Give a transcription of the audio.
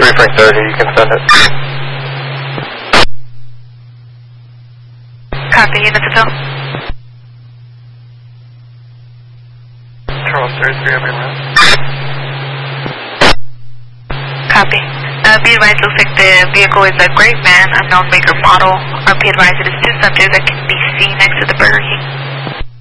Frank 30, you can send it. Copy, unit to fill. Charles 33, I'm in route. Copy. Be advised, looks like the vehicle is a gray van, unknown maker model. Be advised, it is two subjects that can be seen next to the Burger King.